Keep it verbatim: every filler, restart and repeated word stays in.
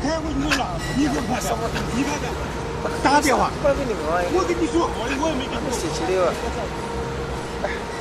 开会你了，你给我看看，你看看，打电话，我跟你说，我我也没跟你说。